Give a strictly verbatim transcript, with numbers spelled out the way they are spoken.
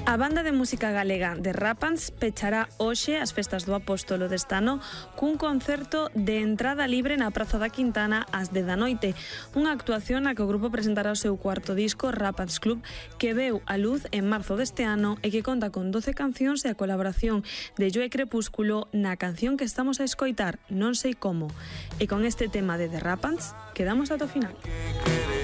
A banda de música galega de Rapans pechará hoxe as festas do Apóstolo deste ano cun concerto de entrada libre na Praza da Quintana ás dez da noite. Unha actuación na que o grupo presentará o seu cuarto disco, Rapans Club, que veu a luz en marzo deste ano e que conta con doce cancións e a colaboración de Joe Crepúsculo na canción que estamos a escoitar, Non sei como. E con este tema de The Rapans, quedamos ata o final.